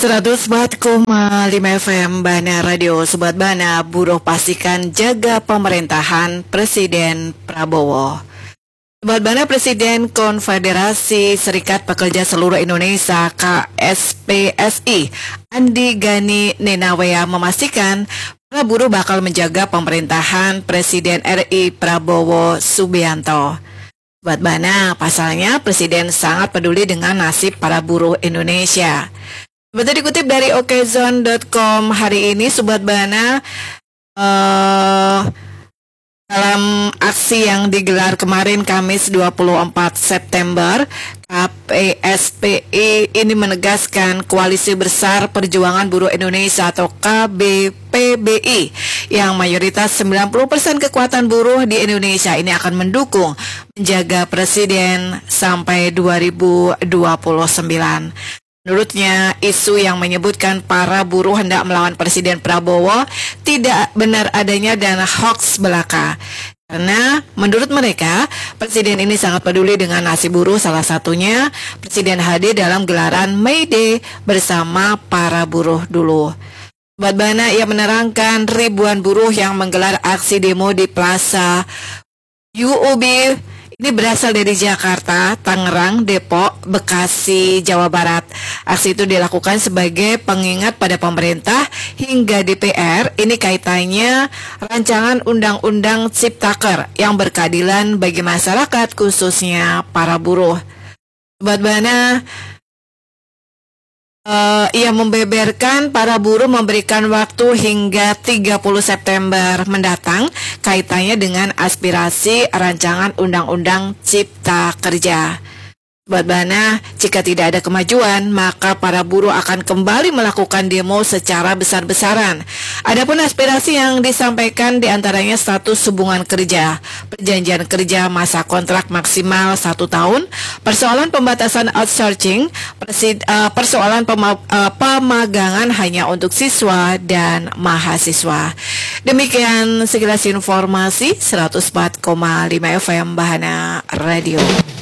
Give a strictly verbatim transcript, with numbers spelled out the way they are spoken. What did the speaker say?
seratus empat koma lima F M Bana Radio. Sobat Bana, buruh pastikan jaga pemerintahan Presiden Prabowo. Sobat Bana, Presiden Konfederasi Serikat Pekerja Seluruh Indonesia K S P S I Andi Gani Nenawea memastikan para buruh bakal menjaga pemerintahan Presiden R I Prabowo Subianto. Sobat Bana, pasalnya Presiden sangat peduli dengan nasib para buruh Indonesia. Betul, dikutip dari okezone dot com hari ini, Sobat Bana, uh, dalam aksi yang digelar kemarin Kamis dua puluh empat September, K P S P I ini menegaskan Koalisi Besar Perjuangan Buruh Indonesia atau K B P B I yang mayoritas sembilan puluh persen kekuatan buruh di Indonesia ini akan mendukung menjaga Presiden sampai dua ribu dua puluh sembilan. Menurutnya, isu yang menyebutkan para buruh hendak melawan Presiden Prabowo tidak benar adanya dan hoax belaka. Karena menurut mereka, Presiden ini sangat peduli dengan nasib buruh. Salah satunya, Presiden hadir dalam gelaran May Day bersama para buruh dulu. Sobat Bana, ia menerangkan ribuan buruh yang menggelar aksi demo di Plaza U U B ini berasal dari Jakarta, Tangerang, Depok, Bekasi, Jawa Barat. Aksi itu dilakukan sebagai pengingat pada pemerintah hingga D P R. Ini kaitannya rancangan undang-undang Ciptaker yang berkeadilan bagi masyarakat, khususnya para buruh. Sobat Bana, Uh, ia membeberkan para buruh memberikan waktu hingga tiga puluh September mendatang kaitannya dengan aspirasi rancangan undang-undang Cipta Kerja. Sobat Bana, jika tidak ada kemajuan, maka para buruh akan kembali melakukan demo secara besar-besaran. Adapun aspirasi yang disampaikan diantaranya status hubungan kerja, perjanjian kerja masa kontrak maksimal satu tahun, persoalan pembatasan outsourcing, persid, uh, persoalan pema, uh, pemagangan hanya untuk siswa dan mahasiswa. Demikian sekilas informasi seratus empat koma lima F M Bahana Radio.